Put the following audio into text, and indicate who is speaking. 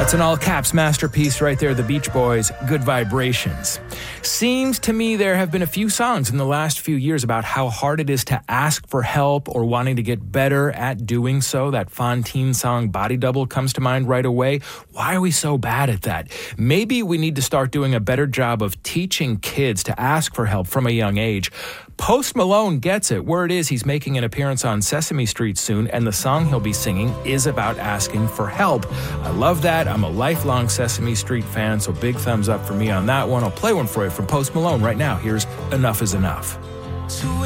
Speaker 1: That's an all-caps masterpiece right there, the Beach Boys, Good Vibrations. Seems to me there have been a few songs in the last few years about how hard it is to ask for help or wanting to get better at doing so. That Fontaine song, Body Double, comes to mind right away. Why are we so bad at that? Maybe we need to start doing a better job of teaching kids to ask for help from a young age. Post Malone gets it. Word is he's making an appearance on Sesame Street soon, and the song he'll be singing is about asking for help. I love that. I'm a lifelong Sesame Street fan, so big thumbs up for me on that one. I'll play one for you from Post Malone right now. Here's Enough Is Enough.